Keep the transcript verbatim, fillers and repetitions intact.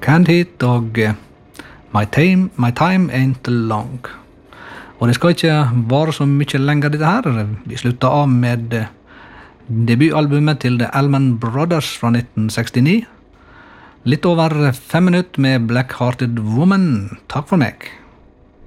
Canned Heat og eh, My Time, My Time Ain't Long. Og det skal ikke vare så mye lenger dette her. Vi slutter av med eh, debutalbumet til The Allman Brothers fra nitten sekstini. Litt over fem minutter med Black Hearted Woman. Takk for meg.